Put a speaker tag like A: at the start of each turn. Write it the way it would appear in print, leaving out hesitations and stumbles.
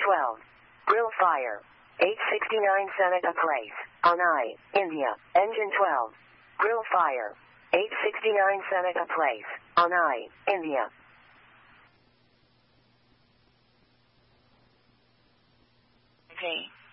A: 12. Grill fire. 869 Seneca Place, Anai, India. Engine 12. Grill fire. 869 Seneca Place, Anai, India.
B: V.